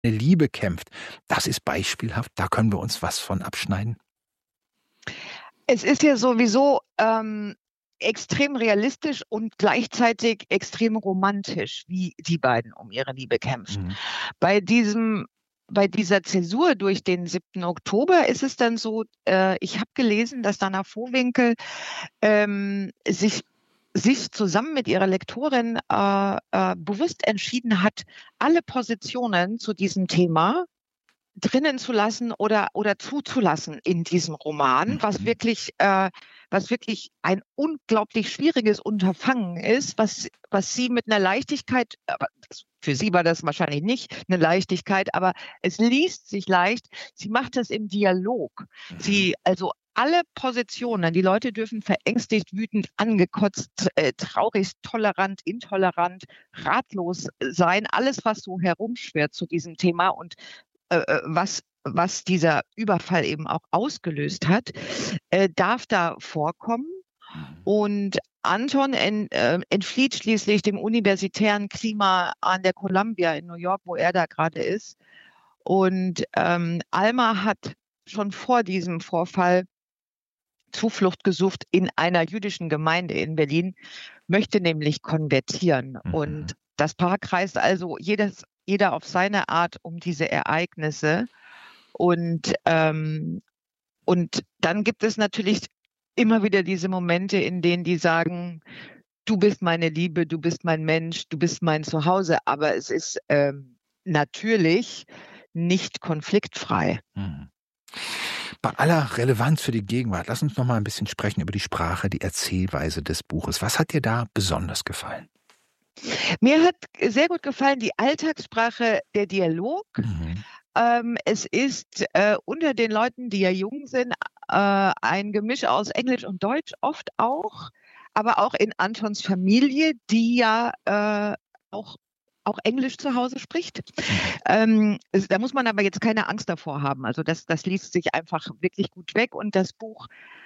Liebe kämpft. Das ist beispielhaft, da können wir uns was von abschneiden. Es ist ja sowieso extrem realistisch und gleichzeitig extrem romantisch, wie die beiden um ihre Liebe kämpfen. Mhm. Bei dieser Zäsur durch den 7. Oktober ist es dann so, ich habe gelesen, dass Dana Vohwinkel sich zusammen mit ihrer Lektorin bewusst entschieden hat, alle Positionen zu diesem Thema drinnen zu lassen oder zuzulassen in diesem Roman, was wirklich ein unglaublich schwieriges Unterfangen ist, was sie mit einer Leichtigkeit, aber für sie war das wahrscheinlich nicht eine Leichtigkeit, aber es liest sich leicht. Sie macht das im Dialog. Also alle Positionen, die Leute dürfen verängstigt, wütend, angekotzt, traurig, tolerant, intolerant, ratlos sein, alles, was so herumschwirrt zu diesem Thema und was dieser Überfall eben auch ausgelöst hat, darf da vorkommen. Und Anton entflieht schließlich dem universitären Klima an der Columbia in New York, wo er da gerade ist. Und Alma hat schon vor diesem Vorfall Zuflucht gesucht in einer jüdischen Gemeinde in Berlin, möchte nämlich konvertieren. Und das Paar kreist also jeder auf seine Art um diese Ereignisse. Und dann gibt es natürlich immer wieder diese Momente, in denen die sagen, du bist meine Liebe, du bist mein Mensch, du bist mein Zuhause. Aber es ist natürlich nicht konfliktfrei. Bei aller Relevanz für die Gegenwart, lass uns noch mal ein bisschen sprechen über die Sprache, die Erzählweise des Buches. Was hat dir da besonders gefallen? Mir hat sehr gut gefallen die Alltagssprache, der Dialog. Es ist unter den Leuten, die ja jung sind, ein Gemisch aus Englisch und Deutsch, oft auch, aber auch in Antons Familie, die ja auch Englisch zu Hause spricht. Da muss man aber jetzt keine Angst davor haben. Also das liest sich einfach wirklich gut weg und das Buch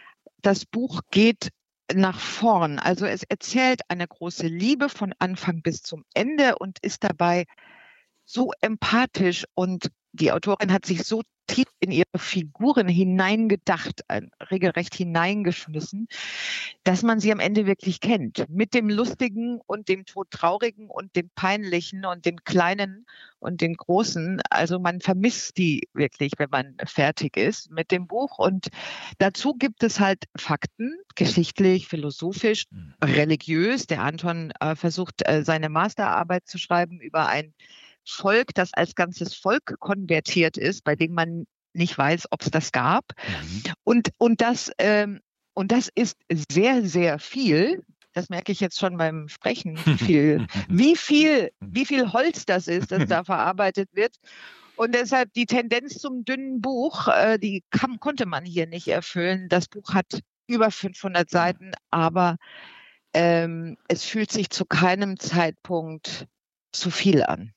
geht nach vorn. Also es erzählt eine große Liebe von Anfang bis zum Ende und ist dabei so empathisch und die Autorin hat sich so tief in ihre Figuren hineingedacht, regelrecht hineingeschmissen, dass man sie am Ende wirklich kennt. Mit dem Lustigen und dem Todtraurigen und dem Peinlichen und den Kleinen und den Großen. Also man vermisst die wirklich, wenn man fertig ist mit dem Buch. Und dazu gibt es halt Fakten, geschichtlich, philosophisch, religiös. Der Anton versucht, seine Masterarbeit zu schreiben über ein Volk, das als ganzes Volk konvertiert ist, bei dem man nicht weiß, ob es das gab. Und das ist sehr, sehr viel. Das merke ich jetzt schon beim Sprechen, wie viel Holz das ist, das da verarbeitet wird. Und deshalb die Tendenz zum dünnen Buch, die konnte man hier nicht erfüllen. Das Buch hat über 500 Seiten, aber es fühlt sich zu keinem Zeitpunkt zu viel an.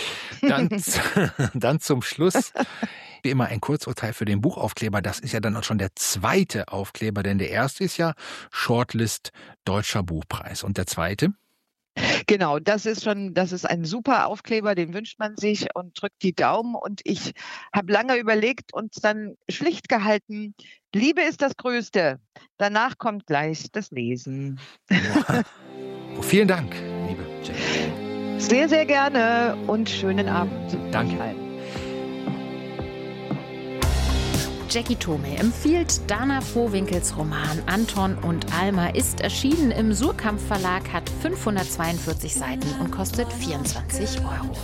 Dann zum Schluss, wie immer, ein Kurzurteil für den Buchaufkleber. Das ist ja dann auch schon der zweite Aufkleber, denn der erste ist ja Shortlist Deutscher Buchpreis. Und der zweite? Genau, das ist ein super Aufkleber, den wünscht man sich und drückt die Daumen. Und ich habe lange überlegt und dann schlicht gehalten, Liebe ist das Größte. Danach kommt gleich das Lesen. Ja. Vielen Dank, liebe Jackie. Sehr, sehr gerne und schönen Abend. Danke. Jackie Thome empfiehlt Dana Vohwinkels Roman Anton und Alma, ist erschienen im Suhrkamp Verlag, hat 542 Seiten und kostet 24 €.